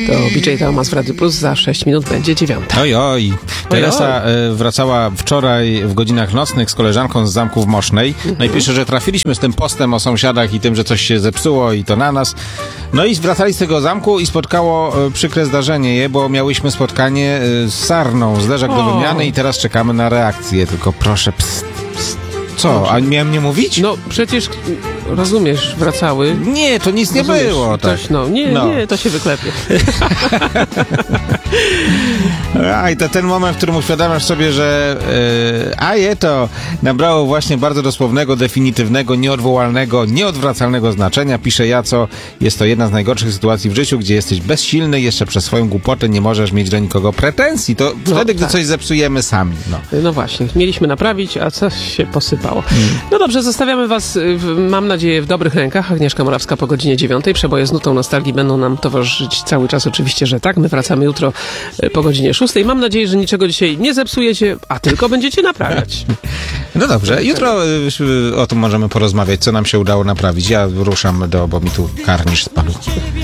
To BJ Thomas w Radio Plus, za 6 minut będzie 9. Oj. Teresa wracała wczoraj w godzinach nocnych z koleżanką z Zamków Mosznej. No i pisze, że trafiliśmy z tym postem o sąsiadach i tym, że coś się zepsuło i to na nas. No i wracali z tego zamku i spotkało przykre zdarzenie je, bo miałyśmy spotkanie z sarną, z leżak do wymiany i teraz czekamy na reakcję. Tylko proszę, pst. Co? A miałem nie mówić? No przecież, rozumiesz, wracały. Nie, to nic nie było. Tak. Nie, to się wyklepie. I to ten moment, w którym uświadamiasz sobie, że to nabrało właśnie bardzo dosłownego, definitywnego, nieodwołalnego, nieodwracalnego znaczenia. Pisze Jaco, jest to jedna z najgorszych sytuacji w życiu, gdzie jesteś bezsilny, jeszcze przez swoją głupotę nie możesz mieć do nikogo pretensji. To wtedy, gdy coś zepsujemy sami. No właśnie, mieliśmy naprawić, a coś się posypało. No dobrze, zostawiamy was, mam nadzieję, w dobrych rękach. Agnieszka Morawska po godzinie 9. Przeboje z nutą nostalgii będą nam towarzyszyć cały czas, oczywiście, że tak. My wracamy jutro po godzinie 6. Mam nadzieję, że niczego dzisiaj nie zepsujecie, a tylko będziecie naprawiać. No dobrze, jutro o tym możemy porozmawiać, co nam się udało naprawić. Ja ruszam bo mi tu karnisz spadł.